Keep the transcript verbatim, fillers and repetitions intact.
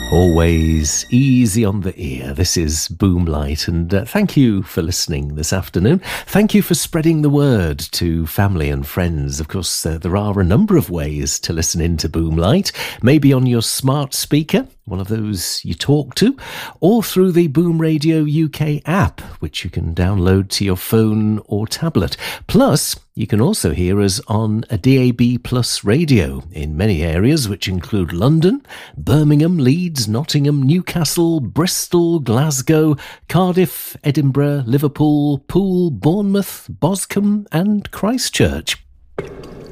Always easy on the ear. This is Boomlight, and uh, thank you for listening this afternoon. Thank you for spreading the word to family and friends. Of course, uh, there are a number of ways to listen into Boomlight. Maybe on your smart speaker, one of those you talk to, or through the Boom Radio U K app, which you can download to your phone or tablet. Plus, you can also hear us on a D A B Plus radio in many areas, which include London, Birmingham, Leeds, Nottingham, Newcastle, Bristol, Glasgow, Cardiff, Edinburgh, Liverpool, Poole, Bournemouth, Boscombe and Christchurch.